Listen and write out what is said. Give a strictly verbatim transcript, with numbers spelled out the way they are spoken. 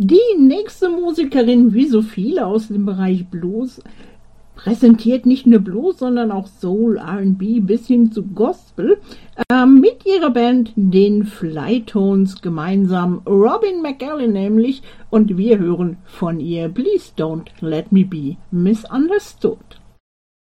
Die nächste Musikerin, wie so viele aus dem Bereich Blues, präsentiert nicht nur Blues, sondern auch Soul, R and B bis hin zu Gospel äh, mit ihrer Band, den Flytones, gemeinsam. Robin McAllen nämlich, und wir hören von ihr Please Don't Let Me Be Misunderstood.